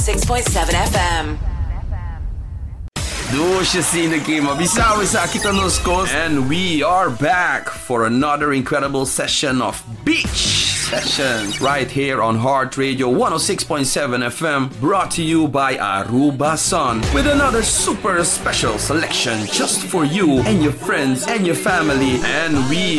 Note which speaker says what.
Speaker 1: 6.7 FM.
Speaker 2: Dus je ziet de game, bisawi sa kita nos coast, and we are back for another incredible session of beach sessions right here on Heart Radio 106.7 FM, brought to you by Aruba Sun with another super special selection just for you and your friends and your family. And we